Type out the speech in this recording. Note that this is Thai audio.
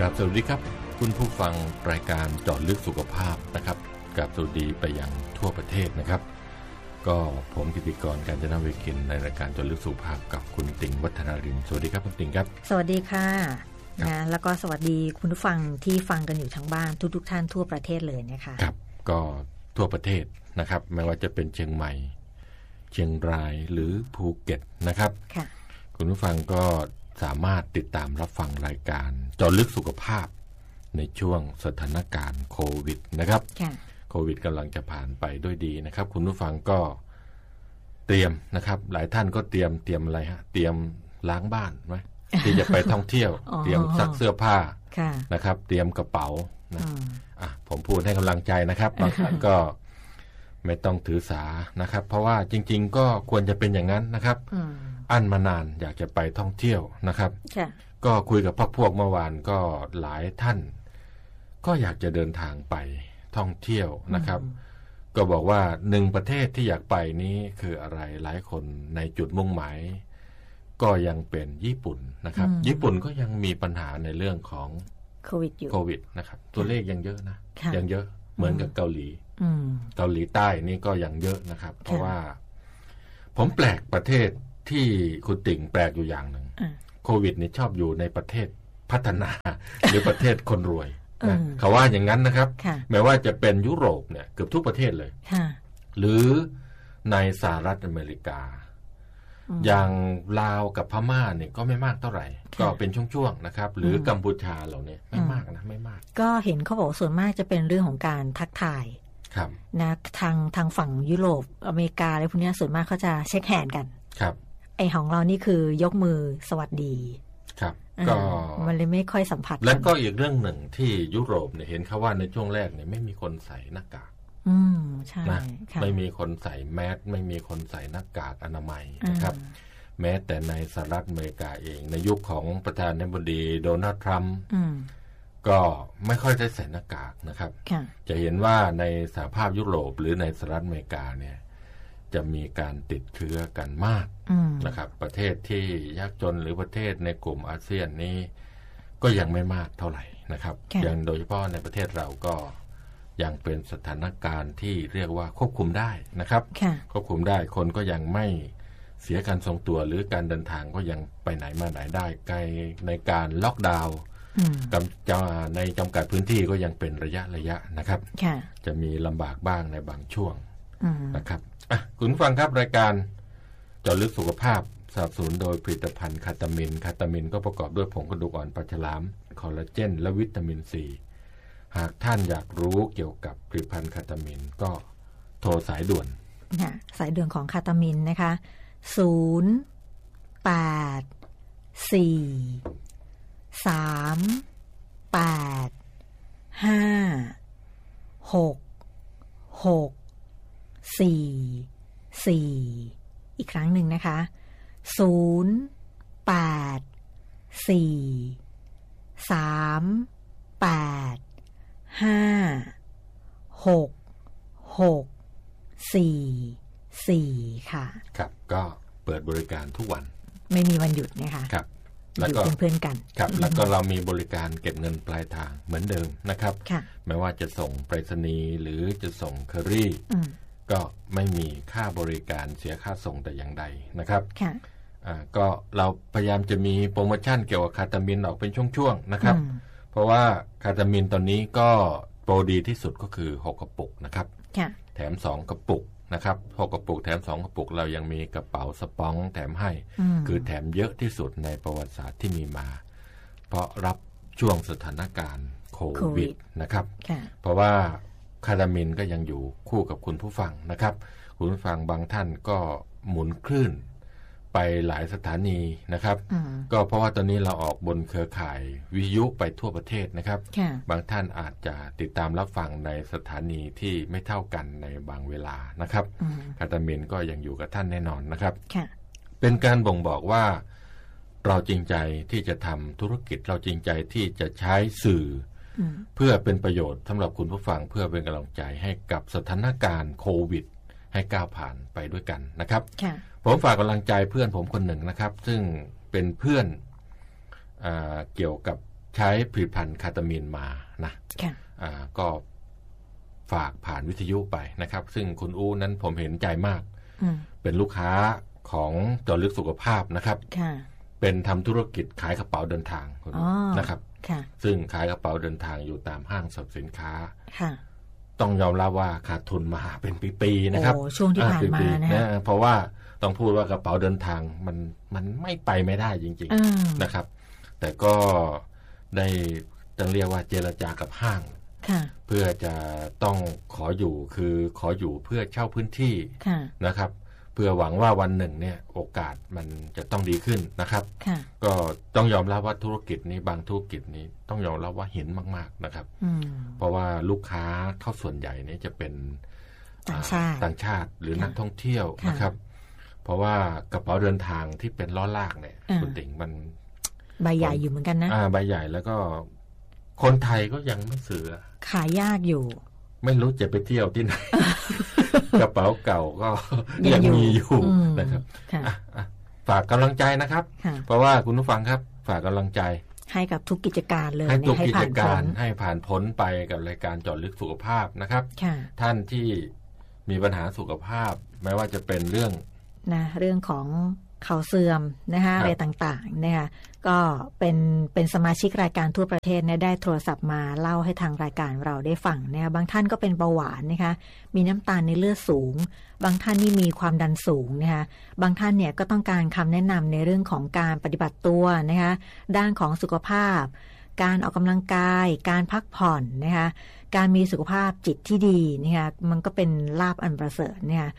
ครับสวัสดีครับคุณผู้ฟังรายการเจาะลึกสุขภาพนะครับกับสวัสดีไปยังทั่วประเทศนะครับก็ผมกิติกร กาญจนเวคินในรายการเจาะลึกสุขภาพกับคุณติ่งวัฒนารินสวัสดีครับคุณติ่งครับสวัสดีค่ะนะแล้วก็สวัสดีคุณผู้ฟังที่ฟังกันอยู่ทั้งบ้านทุกท่านทั่วประเทศเลยนะคะครับก็ทั่วประเทศนะครับไม่ว่าจะเป็นเชียงใหม่เชียงรายหรือภูเก็ตนะครับค่ะคุณผู้ฟังก็สามารถติดตามรับฟังรายการเจาะลึกสุขภาพในช่วงสถานการณ์โควิดนะครับโควิดกำลังจะผ่านไปด้วยดีนะครับคุณผู้ฟังก็เตรียมนะครับหลายท่านก็เตรียมอะไรฮะเตรียมล้างบ้านไหม ที่จะไปท่องเที่ยว เตรียมซักเสื้อผ้านะครับเตรียมกระเป๋านะผมพูดให้กำลังใจนะครับบางท่านก็ไม่ต้องถือสานะครับเพราะว่าจริงๆก็ควรจะเป็นอย่างนั้นนะครับอั้นมานานอยากจะไปท่องเที่ยวนะครับก็คุยกับพวกเมื่อวานก็หลายท่านก็อยากจะเดินทางไปท่องเที่ยวนะครับก็บอกว่าหนึ่งประเทศที่อยากไปนี้คืออะไรหลายคนในจุดมุ่งหมายก็ยังเป็นญี่ปุ่นนะครับญี่ปุ่นก็ยังมีปัญหาในเรื่องของโควิดนะครับตัวเลขยังเยอะนะยังเยอะเหมือนกับเกาหลีใต้นี่ก็ยังเยอะนะครับเพราะว่าผมแปลกประเทศที่คุณติ่งแปลกอยู่อย่างหนึ่งโควิดนี่ชอบอยู่ในประเทศพัฒนา หรือประเทศคนรวยนะเขาว่าอย่างนั้นนะครับแม้ว่าจะเป็นยุโรปเนี่ยเกือบทุกประเทศเลยหรือในสหรัฐอเมริกาอย่างลาวกับพม่าเนี่ยก็ไม่มากเท่าไหร่ก็เป็นช่วงๆนะครับหรือกัมพูชาเราเนี่ยไม่มากนะไม่มากก็เห็นเขาบอกส่วนมากจะเป็นเรื่องของการทักทายนะทางฝั่งยุโรปอเมริกาอะไรพวกนี้ส่วนมากเขาจะเช็คแฮนด์กันครับไอของเรานี่คือยกมือสวัสดีครับก็มันเลยไม่ค่อยสัมผัสแล้วก็อีกเรื่องหนึ่งที่ยุโรปเนี่ยเห็นเขาว่าในช่วงแรกเนี่ยไม่มีคนใส่หน้ากากใช่นะไม่มีคนใส่แมสไม่มีคนใส่หน้ากากอนามัยนะครับแม้แต่ในสหรัฐอเมริกาเองในยุคของประธานาธิบดีโดนัลด์ทรัมป์ก็ไม่ค่อยได้ใส่หน้ากากนะครับจะเห็นว่าในสหภาพยุโรปหรือในสหรัฐอเมริกาเนี่ยจะมีการติดเชื้อกันมากนะครับประเทศที่ยากจนหรือประเทศในกลุ่มอาเซียนนี้ก็ยังไม่มากเท่าไหร่นะครับอย่างโดยเฉพาะในประเทศเราก็ยังเป็นสถานการณ์ที่เรียกว่าควบคุมได้นะครับควบคุมได้คนก็ยังไม่เสียการทรงตัวหรือการเดินทางก็ยังไปไหนมาไหนได้ไกลในการล็อกดาวน์ในจำกัดพื้นที่ก็ยังเป็นระยะนะครับจะมีลำบากบ้างในบางช่วงนะครับคุณฟังครับรายการเจาะลึกสุขภาพสนับสนุนโดยผลิตภัณฑ์คาตามินก็ประกอบด้วยผงกระดูกอ่อนปลาฉลามคอลลาเจนและวิตามินซีหากท่านอยากรู้เกี่ยวกับผลิตภัณฑ์คาตามินก็โทรสายด่วนสายด่วนของคาตามินนะคะ084385664อีกครั้งหนึ่งนะคะ084385664ค่ะครับก็เปิดบริการทุกวันไม่มีวันหยุดนะคะครับแล้วก็เพื่อนๆกันครับแล้วก็เรามีบริการเก็บเงินปลายทางเหมือนเดิมนะครับไม่ว่าจะส่งไปรษณีย์หรือจะส่งเคอรี่ก็ไม่มีค่าบริการเสียค่าส่งแต่อย่างใดนะครับก็เราพยายามจะมีโปรโมชั่นเกี่ยวกับคาตามินออกเป็นช่วงๆนะครับเพราะว่าคาตามินตอนนี้ก็โปรดีที่สุดก็คือ6กระปุกนะครับแถม2กระปุกนะครับ6กระปุกแถม2กระปุกเรายังมีกระเป๋าสปองแถมให้คือแถมเยอะที่สุดในประวัติศาสตร์ที่มีมาเพราะรับช่วงสถานการณ์โควิดนะครับเพราะว่าคาตามินก็ยังอยู่คู่กับคุณผู้ฟังนะครับคุณผู้ฟังบางท่านก็หมุนคลื่นไปหลายสถานีนะครับก็เพราะว่าตอนนี้เราออกบนเครือข่ายวิทยุไปทั่วประเทศนะครับบางท่านอาจจะติดตามรับฟังในสถานีที่ไม่เท่ากันในบางเวลานะครับคาตามินก็ยังอยู่กับท่านแน่นอนนะครับเป็นการบ่งบอกว่าเราจริงใจที่จะทำธุรกิจเราจริงใจที่จะใช้สื่อเพื่อเป็นประโยชน์สำหรับคุณผู้ฟังเพื่อเป็นกำลังใจให้กับสถานการณ์โควิดให้ก้าวผ่านไปด้วยกันนะครับผมฝากกำลังใจเพื่อนผมคนหนึ่งนะครับซึ่งเป็นเพื่อนเกี่ยวกับใช้ผลิตภัณฑ์คาตามีนมานะก็ฝากผ่านวิทยุไปนะครับซึ่งคุณอู้นั้นผมเห็นใจมากเป็นลูกค้าของเจาะลึกสุขภาพนะครับเป็นทำธุรกิจขายกระเป๋าเดินทางนะครับซึ่งขายกระเป๋าเดินทางอยู่ตามห้างสรรพสินค้าต้องยอมรับว่าขาดทุนมาเป็นปีๆนะครับช่วงที่ผ่านมานะเพราะว่าต้องพูดว่ากระเป๋าเดินทางมันไม่ไปไม่ได้จริงๆนะครับแต่ก็ได้ต้องเรียกว่าเจรจากับห้างเพื่อจะต้องขออยู่คือขออยู่เพื่อเช่าพื้นที่นะครับเพื่อหวังว่าวันหนึ่งเนี่ยโอกาสมันจะต้องดีขึ้นนะครับก็ต้องยอมรับว่าธุรกิจนี้บางธุรกิจนี้ต้องยอมรับว่าเห็นมากๆนะครับเพราะว่าลูกค้าเข้าส่วนใหญ่เนี่ยจะเป็นต่างชาติหรือนักท่องเที่ยวนะครับเพราะว่ากระเป๋าเดินทางที่เป็นล้อลากเนี่ยคุณติ๋งมันใบใหญ่อยู่เหมือนกันนะใบใหญ่แล้วก็คนไทยก็ยังไม่ซื้อขายยากอยู่ไม่รู้จะไปเที่ยวที่ไหน กระเป๋าเก่าก็ยังมีอยู่นะครับฝากกำลังใจนะครับเพราะว่าคุณผู้ฟังครับฝากกำลังใจให้กับทุกกิจการเลยให้ทุกกิจการให้ผ่านพ้นไปกับรายการเจาะลึกสุขภาพนะครับท่านที่มีปัญหาสุขภาพแม้ว่าจะเป็นเรื่องของเข่าเสื่อมนะคะอะไรต่างๆนะคะก็เป็นสมาชิกรายการทั่วประเทศเนี่ยได้โทรศัพท์มาเล่าให้ทางรายการเราได้ฟังนะคะบางท่านก็เป็นเบาหวานนะคะมีน้ำตาลในเลือดสูงบางท่านนี่มีความดันสูงนะคะบางท่านเนี่ยก็ต้องการคำแนะนำในเรื่องของการปฏิบัติตัวนะคะด้านของสุขภาพการออกกำลังกายการพักผ่อนนะคะการมีสุขภาพจิตที่ดีนะคะมันก็เป็นลาภอันประเสริฐนะคะ